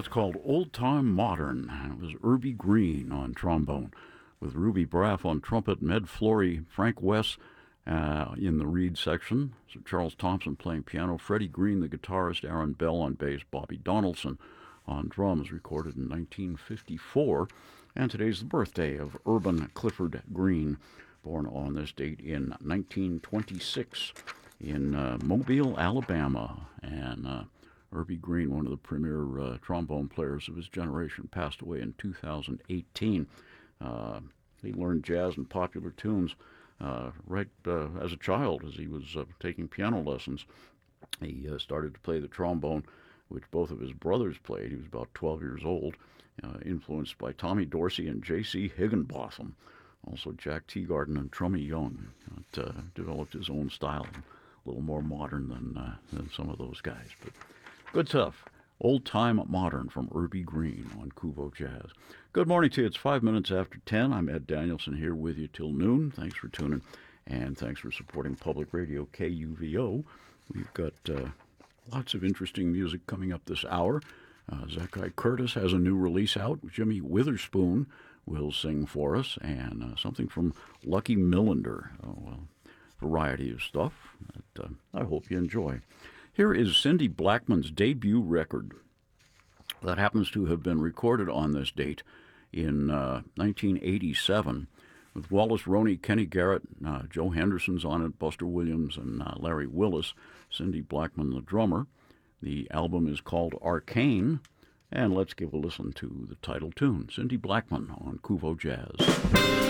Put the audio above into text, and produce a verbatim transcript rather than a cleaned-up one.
was called Old Time Modern, and it was Irby Green on trombone, with Ruby Braff on trumpet, Med Flory, Frank West uh, in the reed section, Sir Charles Thompson playing piano, Freddie Green, the guitarist, Aaron Bell on bass, Bobby Donaldson on drums, recorded in nineteen fifty-four. And today's the birthday of Urban Clifford Green, born on this date in nineteen twenty-six in uh, Mobile, Alabama. And uh, Irby Green, one of the premier uh, trombone players of his generation, passed away in two thousand eighteen. Uh, he learned jazz and popular tunes uh, right uh, as a child, as he was uh, taking piano lessons. He uh, started to play the trombone, which both of his brothers played. He was about twelve years old, uh, influenced by Tommy Dorsey and J C Higginbotham, also Jack Teagarden and Trummy Young. It, uh, developed his own style, a little more modern than, uh, than some of those guys. But good stuff. Old Time Modern from Irby Green on Kuvo Jazz. Good morning to you. It's five minutes after ten. I'm Ed Danielson here with you till noon. Thanks for tuning, and thanks for supporting Public Radio K U V O. We've got uh, lots of interesting music coming up this hour. Uh, Zakai Curtis has a new release out. Jimmy Witherspoon will sing for us, and uh, something from Lucky Millinder. Oh, well, variety of stuff that uh, I hope you enjoy. Here is Cindy Blackman's debut record that happens to have been recorded on this date in uh, nineteen eighty-seven with Wallace Roney, Kenny Garrett, uh, Joe Henderson's on it, Buster Williams, and uh, Larry Willis, Cindy Blackman the drummer. The album is called Arcane, and let's give a listen to the title tune, Cindy Blackman on Kuvo Jazz.